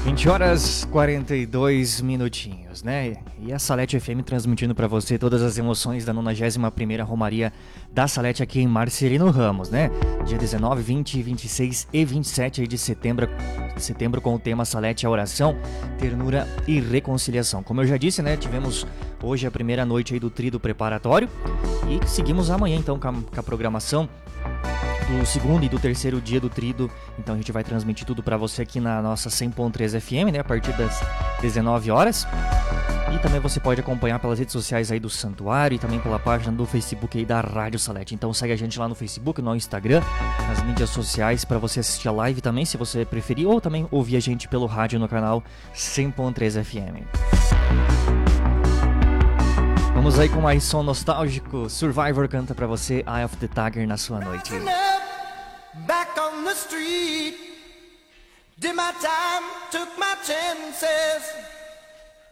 20 horas 42 minutinhos, né? E a Salete FM transmitindo para você todas as emoções da 91ª Romaria da Salete aqui em Marcelino Ramos, né? Dia 19, 20, 26 e 27 de setembro com o tema Salete, a oração, ternura e reconciliação. Como eu já disse, né? Tivemos hoje a primeira noite aí do tríduo preparatório e seguimos amanhã então com a programação do segundo e do terceiro dia do tríduo. Então a gente vai transmitir tudo pra você aqui na nossa 100.3 FM, né, a partir das 19 horas. E também você pode acompanhar pelas redes sociais aí do Santuário e também pela página do Facebook aí da Rádio Salete. Então segue a gente lá no Facebook, no Instagram, nas mídias sociais para você assistir a live também, se você preferir, ou também ouvir a gente pelo rádio no canal 100.3 FM. Vamos aí com mais som nostálgico. Survivor canta pra você Eye of the Tiger na sua noite. Back on the street, did my time, took my chances.